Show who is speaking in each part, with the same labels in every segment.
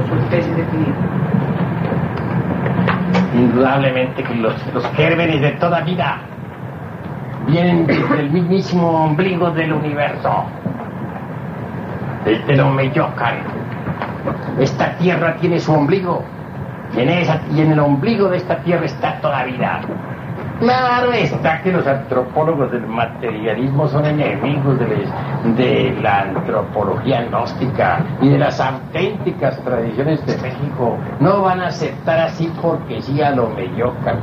Speaker 1: su especie definida?
Speaker 2: Indudablemente que los gérmenes de toda vida vienen desde el mismísimo ombligo del universo, desde el Omeyocan. Esta tierra tiene su ombligo, y en el ombligo de esta tierra está toda vida. Claro está que los antropólogos del materialismo son enemigos de la antropología gnóstica y de las auténticas tradiciones de México. No van a aceptar así porque sí a lo Omeyocan.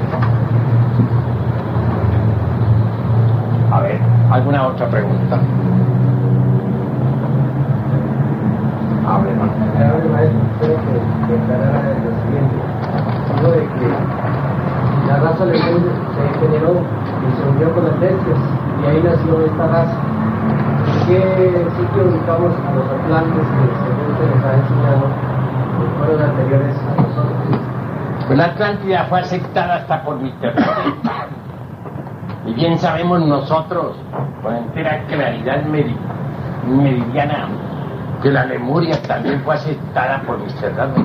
Speaker 2: A ver, ¿alguna otra pregunta?
Speaker 3: Hable, maestro, creo que aclarara lo siguiente. Digo de que la raza lemur se generó y se unió con las bestias, y ahí nació esta raza. ¿En qué sitio ubicamos a los atlantes que según se les ha enseñado fueron anteriores a nosotros?
Speaker 2: Pues la Atlántida fue aceptada hasta por Mitterrand. Y bien sabemos nosotros, con entera claridad meridiana, que la Lemuria también fue aceptada por Mitterrand.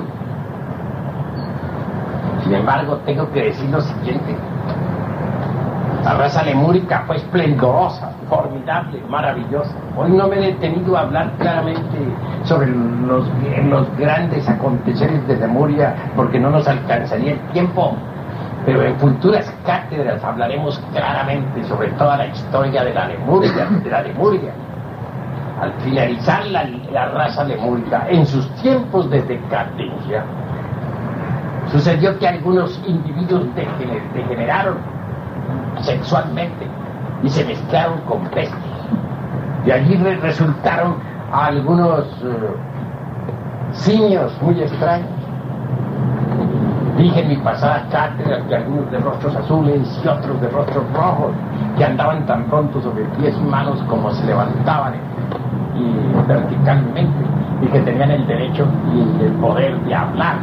Speaker 2: Sin embargo, tengo que decir lo siguiente. La raza lemúrica fue esplendorosa, formidable, maravillosa. Hoy no me he detenido a hablar claramente sobre los grandes aconteceres de Lemuria, porque no nos alcanzaría el tiempo. Pero en futuras cátedras hablaremos claramente sobre toda la historia de la Lemuria. Al finalizar la raza lemúrica, en sus tiempos de decadencia, sucedió que algunos individuos degeneraron sexualmente y se mezclaron con bestias. De allí resultaron algunos simios muy extraños. Dije en mi pasada cátedra que algunos de rostros azules y otros de rostros rojos, que andaban tan pronto sobre pies y manos como se levantaban y verticalmente, y que tenían el derecho y el poder de hablar.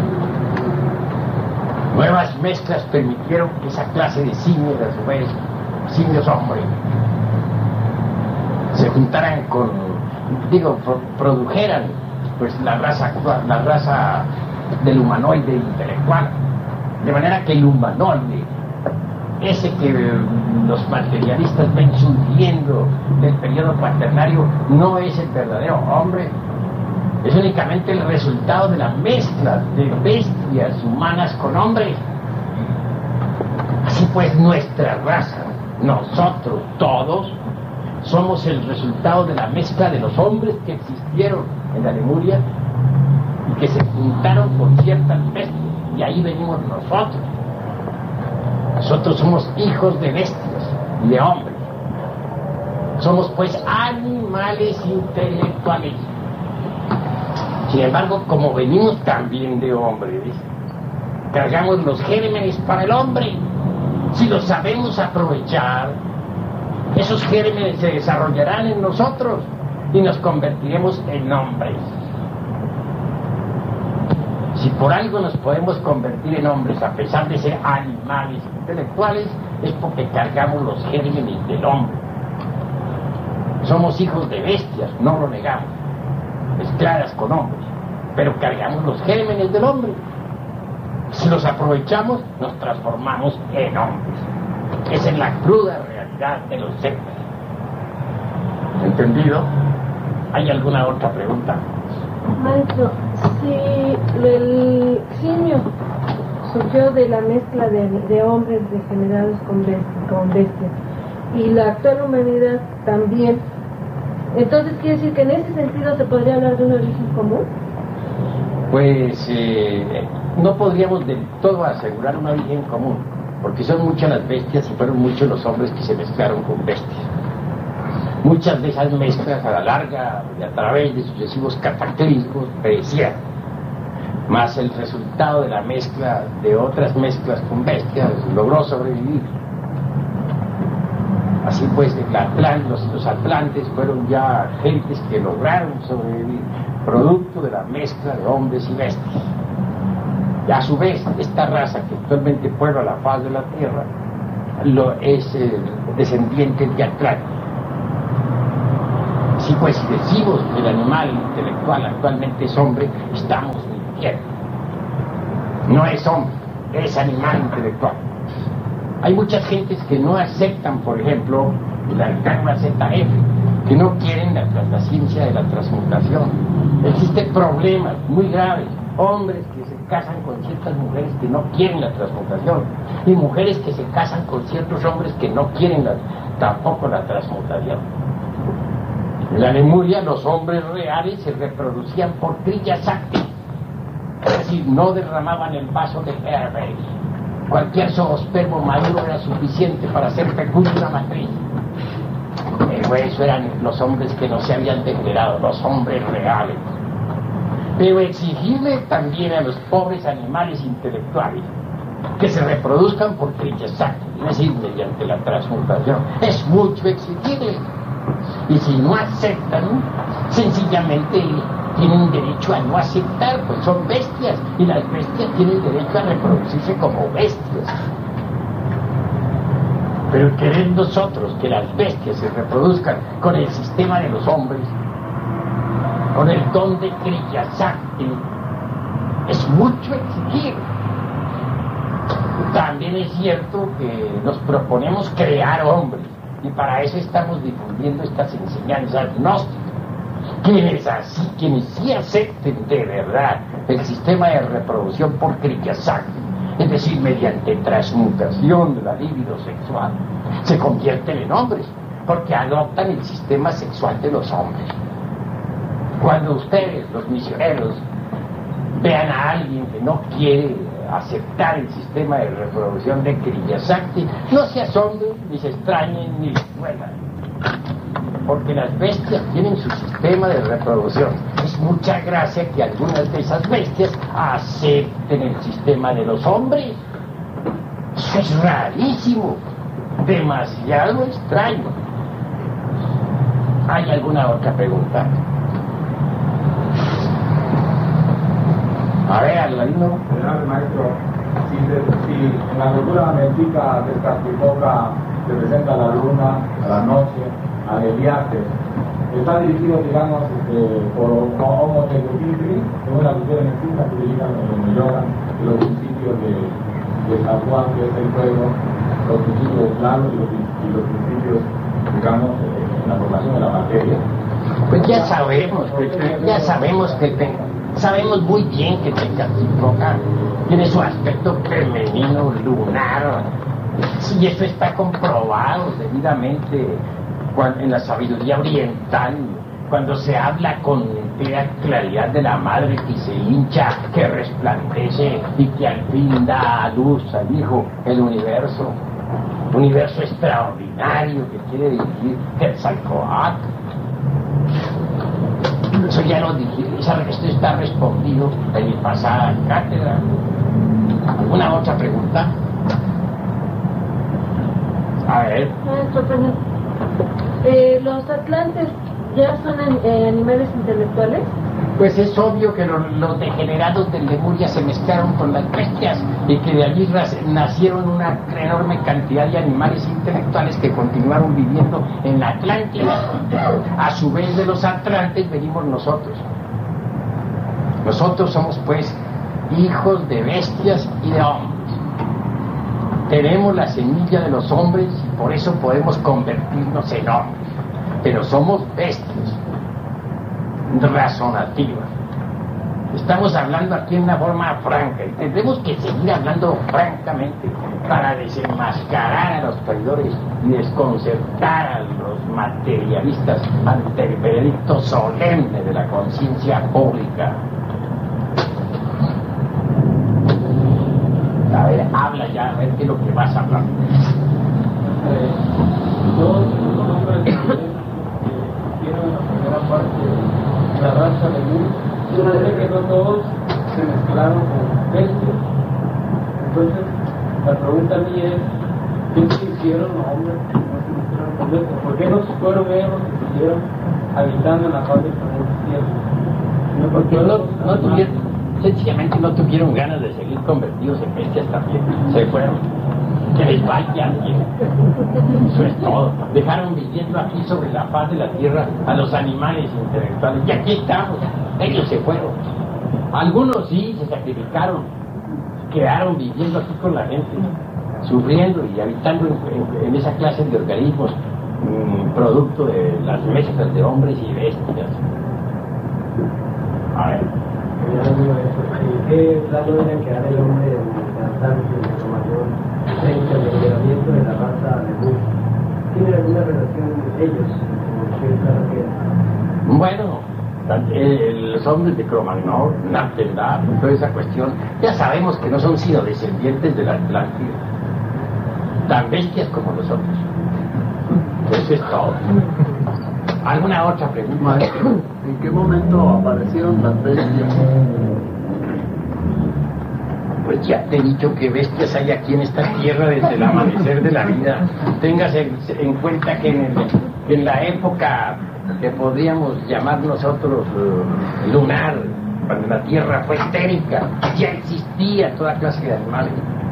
Speaker 2: Nuevas mezclas permitieron que esa clase de simios, a su vez, simios hombres, se juntaran produjeran pues la raza actual, la raza del humanoide intelectual. De manera que el humanoide, ese que los materialistas ven surgiendo del periodo cuaternario, no es el verdadero hombre. Es únicamente el resultado de la mezcla de bestias humanas con hombres. Así pues, nuestra raza, nosotros todos, somos el resultado de la mezcla de los hombres que existieron en la Lemuria y que se juntaron con ciertas bestias. Y ahí venimos nosotros. Nosotros somos hijos de bestias y de hombres. Somos pues animales intelectuales. Sin embargo, como venimos también de hombres, cargamos los gérmenes para el hombre. Si los sabemos aprovechar, esos gérmenes se desarrollarán en nosotros y nos convertiremos en hombres. Si por algo nos podemos convertir en hombres a pesar de ser animales intelectuales, es porque cargamos los gérmenes del hombre. Somos hijos de bestias, no lo negamos, mezcladas con hombres, pero cargamos los gérmenes del hombre. Si los aprovechamos, nos transformamos en hombres. Esa es la cruda realidad de los seres. ¿Entendido? ¿Hay alguna otra pregunta?
Speaker 4: Maestro, si el simio surgió de la mezcla de hombres degenerados con bestias y la actual humanidad también, entonces quiere decir que en ese sentido se podría hablar de un origen común.
Speaker 2: Pues no podríamos del todo asegurar un origen común, porque son muchas las bestias y fueron muchos los hombres que se mezclaron con bestias. Muchas de esas mezclas a la larga y a través de sucesivos cataclismos perecían, más el resultado de la mezcla de otras mezclas con bestias logró sobrevivir. Así pues, los atlantes fueron ya gentes que lograron sobrevivir, producto de la mezcla de hombres y bestias. Y a su vez, esta raza que actualmente puebla la faz de la Tierra es descendiente de Atlante. Así pues, si decimos que el animal intelectual actualmente es hombre, estamos entiende. No es hombre, es animal intelectual. Hay muchas gentes que no aceptan, por ejemplo, la karma ZF, que no quieren la ciencia de la transmutación. Existen problemas muy graves, hombres que se casan con ciertas mujeres que no quieren la transmutación, y mujeres que se casan con ciertos hombres que no quieren tampoco la transmutación. En la Lemuria los hombres reales se reproducían por Kriya Sakti, es decir, no derramaban el vaso de Hervey. Cualquier zoospermo maduro era suficiente para hacer fecunda una matriz. Eso eran los hombres que no se habían degenerado, los hombres reales. Pero exigirle también a los pobres animales intelectuales que se reproduzcan por Kriya Sakti, es decir, mediante la transmutación, es mucho exigirle. Y si no aceptan, sencillamente tienen derecho a no aceptar, pues son bestias, y las bestias tienen derecho a reproducirse como bestias. Pero querer nosotros que las bestias se reproduzcan con el sistema de los hombres, con el don de Kriya Sakti, es mucho exigir. También es cierto que nos proponemos crear hombres, y para eso estamos difundiendo estas enseñanzas gnósticas. Quienes sí acepten de verdad el sistema de reproducción por Kriya Sakti, es decir, mediante transmutación de la libido sexual, se convierten en hombres, porque adoptan el sistema sexual de los hombres. Cuando ustedes, los misioneros, vean a alguien que no quiere aceptar el sistema de reproducción de Kriya Sakti, no se asombren, ni se extrañen, ni les duelan, porque las bestias tienen su sistema de reproducción. Es mucha gracia que algunas de esas bestias acepten el sistema de los hombres. Eso es rarísimo, demasiado extraño. ¿Hay alguna otra pregunta? A ver, Aladino.
Speaker 1: Maestro, si en la cultura mexica de Tezcatlipoca representa a la luna, a la noche, al viaje, está dirigido, digamos, por Homo Teotipri, según la cultura mexica que dirigen en yoga, los principios de San Juan, que es el fuego, los principios de Claro y los principios, digamos, en la formación de la materia.
Speaker 2: Pues ya sabemos sabemos muy bien que Tezcatlipoca tiene su aspecto femenino, lunar. Sí, eso está comprobado debidamente en la sabiduría oriental, cuando se habla con entera claridad de la madre que se hincha, que resplandece y que al fin da a luz al hijo, el universo extraordinario que quiere dirigir Quetzalcóatl. Eso ya lo dije, esto está respondido en mi pasada cátedra. ¿Alguna otra pregunta? A ver.
Speaker 4: ¿Los atlantes ya son animales intelectuales?
Speaker 2: Pues es obvio que los degenerados de Lemuria se mezclaron con las bestias y que de allí nacieron una enorme cantidad de animales intelectuales que continuaron viviendo en la Atlántida. A su vez de los atlantes venimos nosotros. Nosotros somos pues hijos de bestias y de hombres. Tenemos la semilla de los hombres y por eso podemos convertirnos en hombres. Pero somos bestias razonativas. Estamos hablando aquí en una forma franca y tendremos que seguir hablando francamente para desenmascarar a los traidores y desconcertar a los materialistas ante el veredicto solemne de la conciencia pública. A ver, habla ya, a ver qué es lo que vas a hablar.
Speaker 3: Yo, los hombres que quiero en la primera parte la raza de luz, yo sé que no todos se mezclaron con bestias. Entonces, la pregunta mía es, ¿qué se hicieron los hombres que no se mezclaron con bestias? ¿Por qué no fueron ellos los que siguieron habitando en la faz del planeta?
Speaker 2: Porque no tuvieron, sencillamente no tuvieron ganas de seguir convertidos en bestias también. Se fueron. Que les vaya bien. Eso es todo. Dejaron viviendo aquí sobre la faz de la tierra a los animales intelectuales. Y aquí estamos. Ellos se fueron. Algunos sí se sacrificaron, quedaron viviendo aquí con la gente, sufriendo y habitando en esa clase de organismos, producto de las mezclas de hombres y bestias. A ver.
Speaker 3: ¿Qué plano era que era el hombre del cansancio, de su mayor frente al liberamiento de la raza de Bush? ¿Tiene alguna relación entre ellos? ¿Qué plano que era?
Speaker 2: Bueno, los hombres de Cromagnon, Naptendar, toda esa cuestión, ya sabemos que no son sino descendientes de la Atlántida, tan bestias como nosotros. Eso es todo. ¿Alguna otra pregunta?
Speaker 5: Maestro, ¿en qué momento aparecieron las bestias?
Speaker 2: Pues ya te he dicho que bestias hay aquí en esta tierra desde el amanecer de la vida. Téngase en cuenta que en la época que podríamos llamar nosotros lunar, cuando la tierra fue estérica, ya existía toda clase de animales.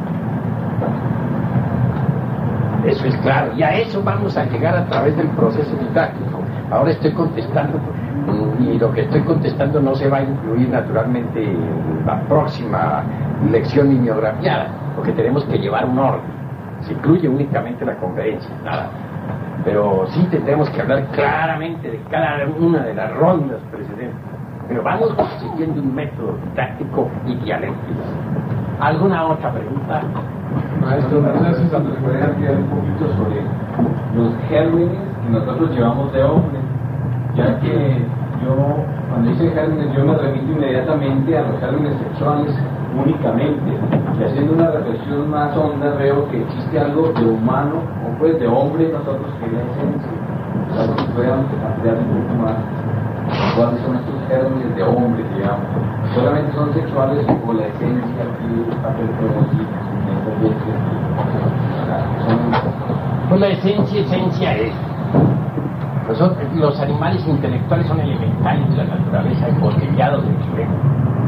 Speaker 2: Eso es claro, y a eso vamos a llegar a través del proceso didáctico. Ahora estoy contestando, y lo que estoy contestando no se va a incluir naturalmente en la próxima lección mimeografiada, porque tenemos que llevar un orden. Se incluye únicamente la conferencia, nada. Pero sí tendremos que hablar claramente de cada una de las rondas precedentes. Pero vamos siguiendo un método didáctico y dialéctico. ¿Alguna otra pregunta?
Speaker 1: Maestro, no sé si se puede ampliar un poquito sobre los gérmenes que nosotros llevamos de hombre, ya que yo, cuando dice gérmenes, yo me remito inmediatamente a los gérmenes sexuales únicamente, y haciendo una reflexión más honda veo que existe algo de humano, o pues de hombre nosotros que es la esencia. Claro, si podemos ampliar un poco más cuáles son estos gérmenes de hombre que llevamos. ¿Solamente son sexuales o la esencia aquí está perteneciente?
Speaker 2: Pues la esencia es. Los animales intelectuales son elementales de la naturaleza, embosquellados en su ego.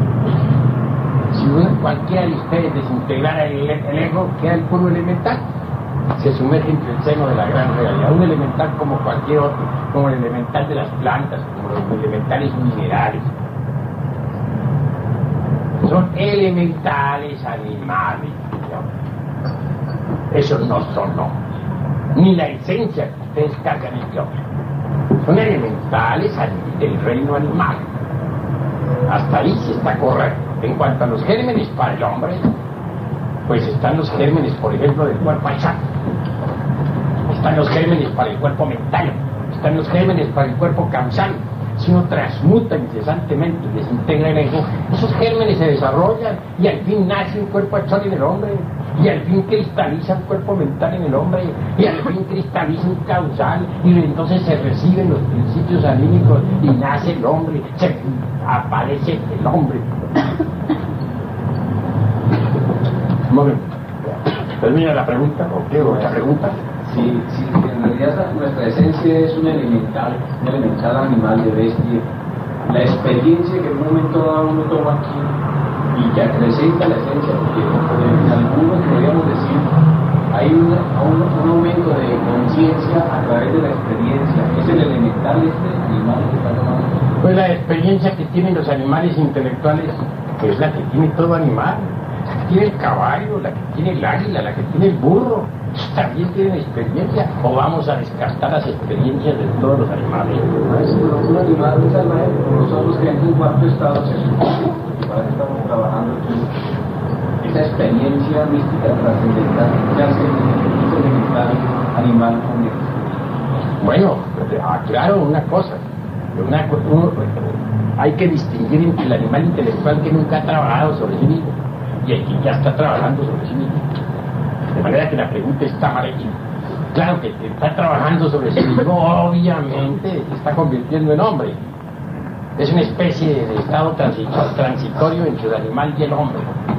Speaker 2: Si cualquiera de ustedes desintegrara el ego, queda el puro elemental. Se sumerge en el seno de la gran realidad. Un elemental como cualquier otro, como el elemental de las plantas, como los elementales minerales. Son elementales animales. Esos no son, no. Ni la esencia que ustedes cargan en Dios. Son elementales del reino animal. Hasta ahí sí está correcto. En cuanto a los gérmenes para el hombre, pues están los gérmenes, por ejemplo, del cuerpo aisato. Están los gérmenes para el cuerpo mental. Están los gérmenes para el cuerpo causal. Si uno transmuta incesantemente y desintegra el ego, esos gérmenes se desarrollan y al fin nace un cuerpo actual en el hombre, y al fin cristaliza un cuerpo mental en el hombre, y al fin cristaliza un causal, y entonces se reciben los principios anímicos y nace el hombre, aparece el hombre. Un momento. ¿Termina la pregunta o qué? ¿Otra pregunta?
Speaker 1: Sí, en realidad nuestra esencia es un elemental animal de bestia. La experiencia que en un momento dado uno toma aquí y que acrecenta la esencia, porque en algunos podríamos decir hay un aumento de conciencia a través de la experiencia. Es el elemental animal que está tomando.
Speaker 2: Pues la experiencia que tienen los animales intelectuales es la que tiene todo animal. La que tiene el caballo, la que tiene el águila, la que tiene el burro, también tienen experiencia. ¿O vamos a descartar las experiencias de todos los animales?
Speaker 1: Un animal, como nosotros que en un cuarto estado se supone, y para eso estamos trabajando aquí, esa experiencia mística trascendental que hace el elemental animal con el...
Speaker 2: Bueno, aclaro una cosa. Hay que distinguir entre el animal intelectual que nunca ha trabajado sobre sí mismo y el que ya está trabajando sobre sí mismo. De manera que la pregunta está mal hecha. Claro que el que está trabajando sobre sí mismo, obviamente, se está convirtiendo en hombre. Es una especie de estado transitorio entre el animal y el hombre.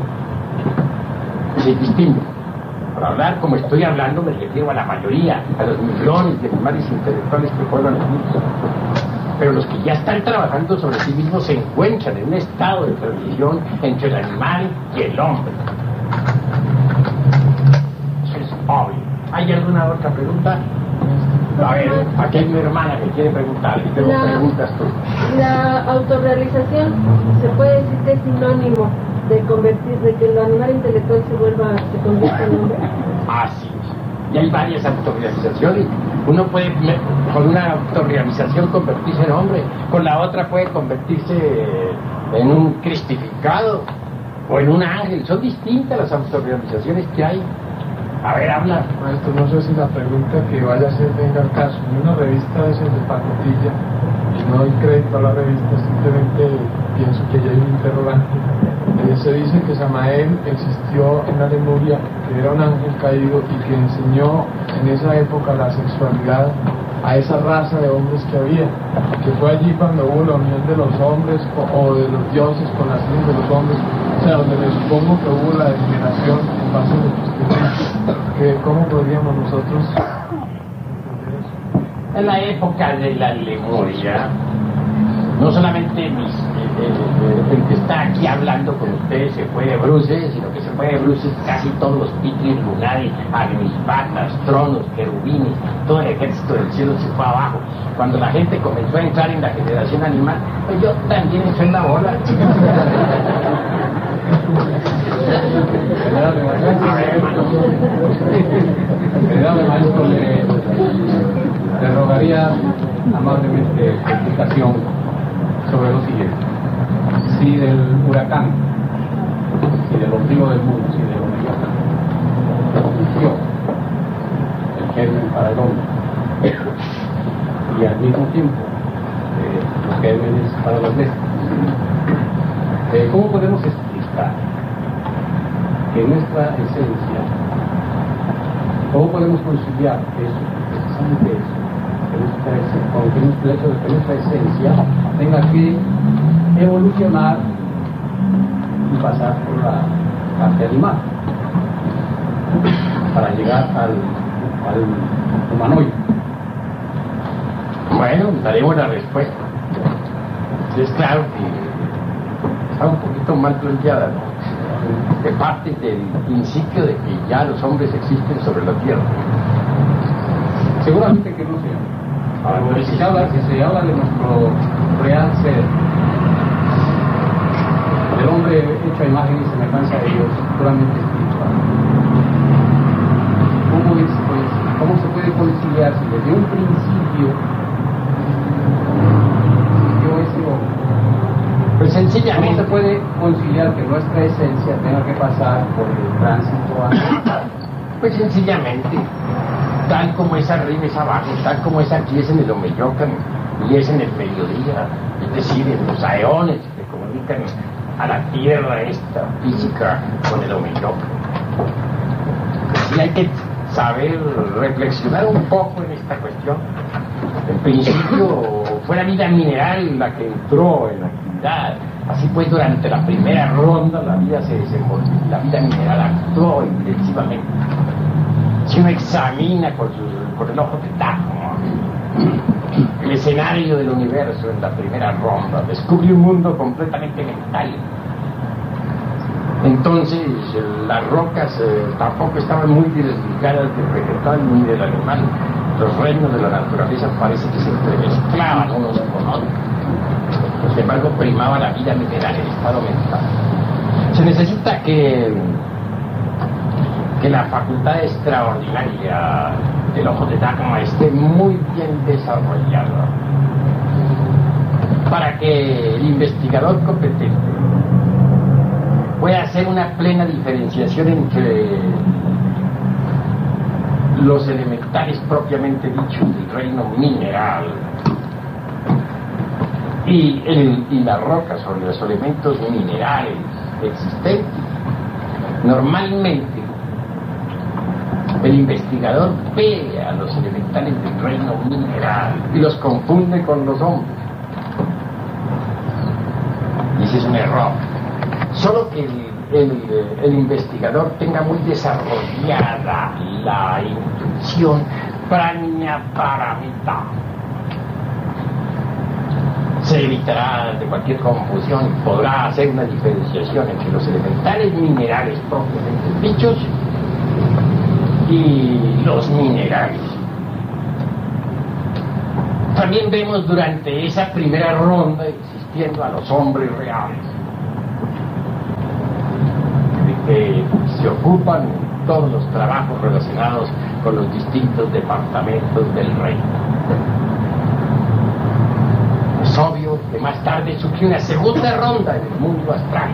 Speaker 2: Se distingue. Para hablar como estoy hablando me refiero a la mayoría, a los millones de animales intelectuales que pueblan el mundo. Pero los que ya están trabajando sobre sí mismos se encuentran en un estado de transición entre el animal y el hombre. Eso es obvio. ¿Hay alguna otra pregunta? A ver, aquí hay mi hermana que quiere preguntar y tengo preguntas tú.
Speaker 4: La autorrealización se puede decir que es sinónimo de convertir, de que el animal intelectual se convierta en hombre.
Speaker 2: Así es. Y hay varias autorrealizaciones. Uno puede, con una autorrealización, convertirse en hombre, con la otra puede convertirse en un cristificado o en un ángel. Son distintas las autorrealizaciones que hay. A ver, habla.
Speaker 6: Maestro, no sé si la pregunta que vaya a hacer venga al caso. En una revista de esas de pacotilla, y no doy crédito a la revista, simplemente pienso que ya hay un interrogante. Se dice que Samael existió en la Lemuria, que era un ángel caído y que enseñó en esa época la sexualidad a esa raza de hombres que había, que fue allí cuando hubo la unión de los hombres o de los dioses con las hijas de los hombres, o sea, donde me supongo que hubo la degeneración en base a lo que usted dice. ¿Cómo podríamos nosotros entender eso?
Speaker 2: En la época de la Lemuria, no solamente el que está aquí hablando con ustedes se fue de bruces, sino que se fue de bruces casi todos los pitris lunares, agnispatas, tronos, querubines, todo el ejército del cielo se fue abajo. Cuando la gente comenzó a entrar en la generación animal, pues yo también entré en la bola.
Speaker 1: Venerable maestro, le rogaría amablemente explicación sobre lo siguiente. Si del huracán, si del ombligo del mundo, si del ombligo surgió el germen para el hombre, y al mismo tiempo los gérmenes para las bestias, ¿cómo podemos explicar que nuestra esencia, cómo podemos conciliar eso, precisamente eso, con que el hecho de que nuestra esencia tenga que evolucionar y pasar por la parte animal para llegar al humanoide?
Speaker 2: Bueno, daremos la respuesta. Es claro que está un poquito mal planteada, ¿no? Que parte del principio de que ya los hombres existen sobre la tierra.
Speaker 1: Seguramente que no sea. Pero si se habla de nuestro real ser, del hombre hecho a imagen y semejanza de Dios, puramente espiritual, ¿cómo se puede conciliar si desde un principio existió ese hombre?
Speaker 2: Pues sencillamente.
Speaker 1: ¿Cómo se puede conciliar que nuestra esencia tenga que pasar por el tránsito a...
Speaker 2: Pues sencillamente, tal como es arriba es abajo, tal como es aquí es en el Omeyocan y es en el mediodía, es decir, en los aeones que comunican a la tierra esta física con el Omeyocan. Y hay que saber reflexionar un poco en esta cuestión. En principio fue la vida mineral la que entró en la actividad. Así pues, durante la primera ronda la vida se desenvolvió, la vida mineral actuó intensivamente. Si uno examina con el ojo de Tajo el escenario del universo en la primera ronda, descubre un mundo completamente mental. Entonces las rocas tampoco estaban muy desligadas del vegetal ni del animal. Los reinos de la naturaleza parece que se entremezclaban unos con otros. Sin embargo, primaba la vida mineral, el estado mental. Se necesita que la facultad extraordinaria del ojo de Dagmar esté muy bien desarrollada para que el investigador competente pueda hacer una plena diferenciación entre los elementales propiamente dichos del reino mineral y las rocas o los elementos minerales existentes. Normalmente el investigador ve a los elementales del reino mineral y los confunde con los hombres. Y ese es un error. Solo que el investigador tenga muy desarrollada la intuición prajnaparamita, se evitará de cualquier confusión y podrá hacer una diferenciación entre los elementales minerales propiamente dichos y los minerales. También vemos durante esa primera ronda existiendo a los hombres reales, que se ocupan de todos los trabajos relacionados con los distintos departamentos del reino. Es obvio que más tarde surgió una segunda ronda en el mundo astral.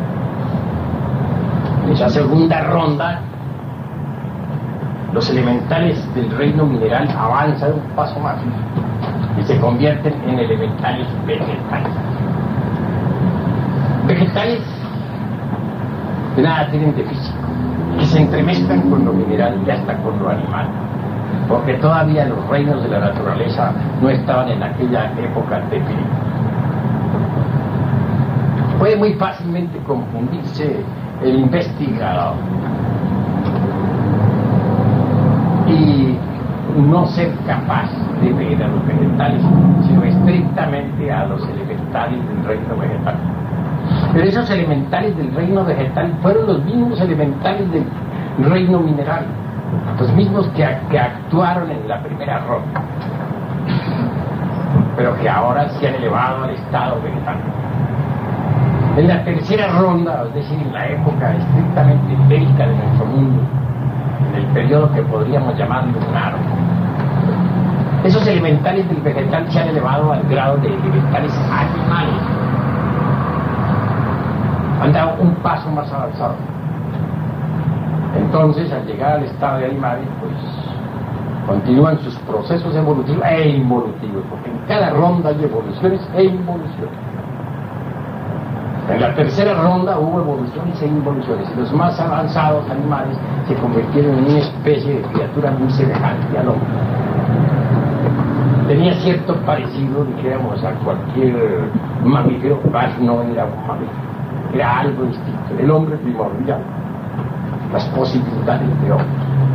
Speaker 2: En esa segunda ronda, los elementales del reino mineral avanzan un paso más y se convierten en elementales vegetales. Vegetales que nada tienen de físico, que se entremezclan con lo mineral y hasta con lo animal, porque todavía los reinos de la naturaleza no estaban en aquella época definidos. Puede muy fácilmente confundirse el investigador y no ser capaz de ver a los vegetales, sino estrictamente a los elementales del reino vegetal. Pero esos elementales del reino vegetal fueron los mismos elementales del reino mineral, los mismos que actuaron en la primera ronda, pero que ahora se han elevado al estado vegetal. En la tercera ronda, es decir, en la época estrictamente ibérica de nuestro mundo, en el periodo que podríamos llamar lunar, esos elementales del vegetal se han elevado al grado de elementales animales. Han dado un paso más avanzado. Entonces, al llegar al estado de animales, pues continúan sus procesos evolutivos e involutivos, porque en cada ronda hay evoluciones e involuciones. En la tercera ronda hubo evoluciones e involuciones, y los más avanzados animales se convirtieron en una especie de criatura muy semejante al hombre. Tenía cierto parecido, dijéramos, a cualquier mamífero, pero no era un mamífero. Era algo distinto, el hombre primordial, las posibilidades de hombre.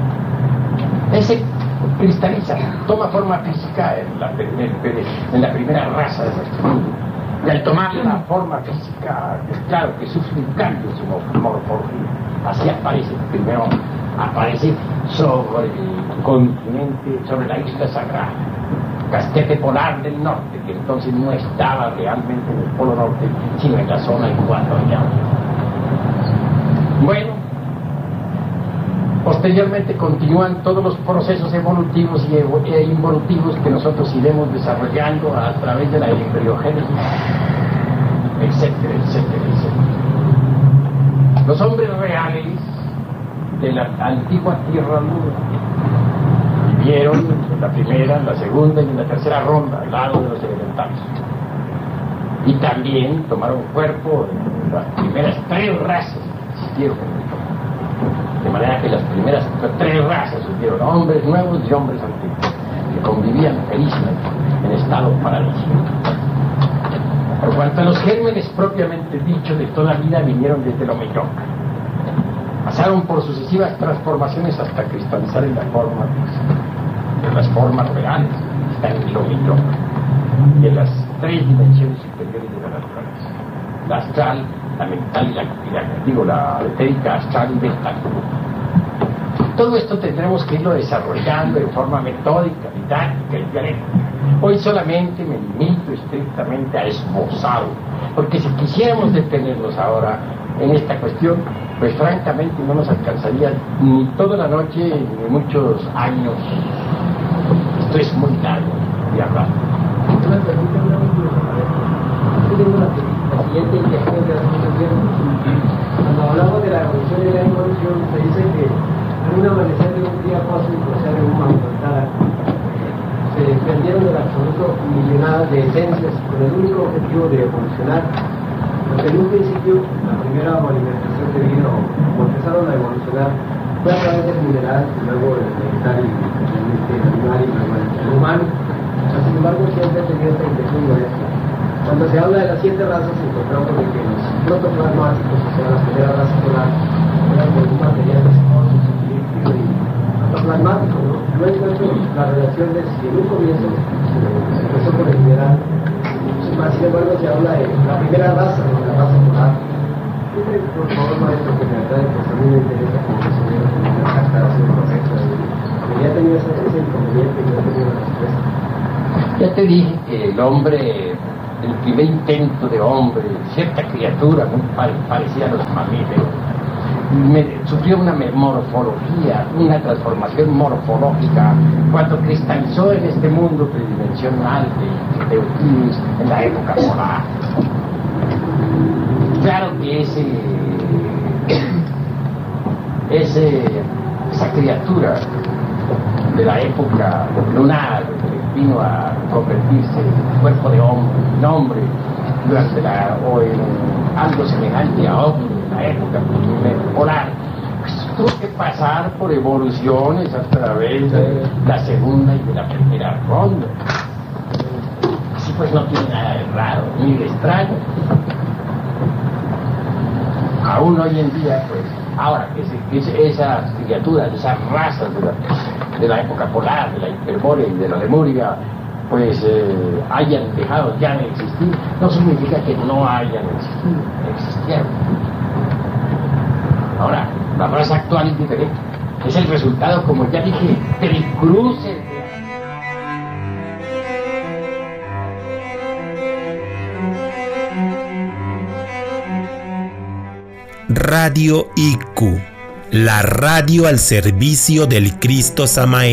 Speaker 2: Ese cristaliza, toma forma física en la primera raza de nuestro mundo. Y al tomar la forma física, es claro que sufre un cambio en su morfología. Así aparece, primero aparece sobre el continente, sobre la isla sagrada, casquete polar del norte, que entonces no estaba realmente en el polo norte, sino en la zona ecuatorial. Bueno, posteriormente continúan todos los procesos evolutivos e involutivos que nosotros iremos desarrollando a través de la embriogénesis, etcétera, etcétera, etcétera. Los hombres reales de la antigua Tierra Luna vivieron en la primera, en la segunda y en la tercera ronda, al lado de los elementales. Y también tomaron cuerpo en las primeras 3 razas que existieron en el mundo. De manera que las primeras 3 razas surgieron hombres nuevos y hombres antiguos, que convivían felizmente en estado paradisíaco. Por cuanto a los gérmenes propiamente dicho de toda vida vinieron desde lo mediocre. Pasaron por sucesivas transformaciones hasta cristalizar en la forma de las formas reales, están en lo mediocre y en las 3 dimensiones superiores de la naturaleza: la astral, la mental y la etérica, astral y mental. Todo esto tendremos que irlo desarrollando en forma metódica, didáctica y dialéctica. Hoy solamente me limito estrictamente a esbozarlo, porque si quisiéramos detenernos ahora en esta cuestión, pues francamente no nos alcanzaría ni toda la noche ni muchos años. Esto es muy largo de hablar.
Speaker 3: Una pregunta, tengo la siguiente intención de hacer mucho tiempo. Cuando hablamos de la evolución y la involución, se dice que en un amanecer de un día cósmico, o sea, de un manifestar, se desprendieron del absoluto millonadas de esencias con el único objetivo de evolucionar. Porque en un principio, la primera alimentación que vino, o empezaron a evolucionar, fue a través del mineral, y luego el vegetal, y finalmente el animal, y luego el humano. Sin embargo, siempre he tenido esta intención modesta. Cuando se habla de las 7 razas, encontramos de que los protoplasmáticos, o sea, las primeras razas solares, eran por un material viscoso, líquido y protoplasmático, ¿no? No encuentro la relación de si en un comienzo se empezó con el mineral, sin embargo se habla de la primera raza, ¿no? La raza solar. Por favor, maestro, que me atrae, pues a mí me interesa como que se viera una captación correcta. Ya tenía ese inconveniente y no tenía una respuesta.
Speaker 2: Ya te dije que el hombre, el primer intento de hombre, cierta criatura muy parecida a los mamíferos, sufrió una morfología, una transformación morfológica cuando cristalizó en este mundo tridimensional de Euclides en la época polar. Claro que esa criatura de la época lunar vino a convertirse en cuerpo de hombre durante algo semejante a ovni en la época polar, pues tuvo que pasar por evoluciones a través de la segunda y de la primera ronda. Así pues no tiene nada de raro ni de extraño. Aún hoy en día, pues, ahora que esas criaturas, esas razas de la época polar, de la Hiperbórea y de la Lemuria, pues hayan dejado ya de existir, no significa que no hayan existido, existieron. Ahora, la raza actual es diferente. Es el resultado, como ya dije, del cruce.
Speaker 7: Radio IQ, la radio al servicio del Cristo Samael.